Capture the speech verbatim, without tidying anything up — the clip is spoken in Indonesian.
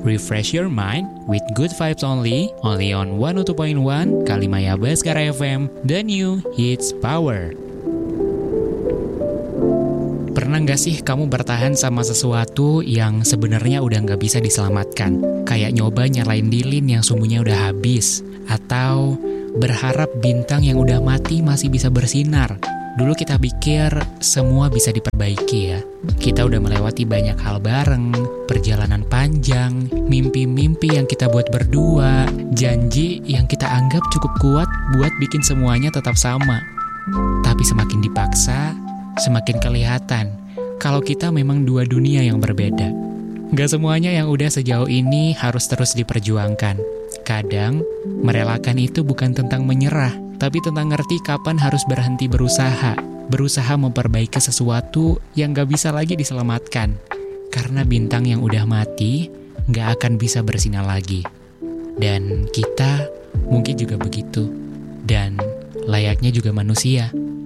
Refresh your mind with good vibes only, only on one oh two point one Kalimaya Baskara F M, the new hits power. Pernah gak sih kamu bertahan sama sesuatu yang sebenarnya udah gak bisa diselamatkan? Kayak nyoba nyalain lilin yang sumbunya udah habis, atau berharap bintang yang udah mati masih bisa bersinar. Dulu kita pikir semua bisa diperbaiki ya. Kita udah melewati banyak hal bareng, perjalanan panjang, mimpi-mimpi yang kita buat berdua, janji yang kita anggap cukup kuat buat bikin semuanya tetap sama. Tapi semakin dipaksa, semakin kelihatan kalau kita memang dua dunia yang berbeda. Gak semuanya yang udah sejauh ini harus terus diperjuangkan. Kadang, merelakan itu bukan tentang menyerah, tapi tentang ngerti kapan harus berhenti berusaha. Berusaha memperbaiki sesuatu yang gak bisa lagi diselamatkan. Karena bintang yang udah mati, gak akan bisa bersinar lagi. Dan kita mungkin juga begitu. Dan layaknya juga manusia.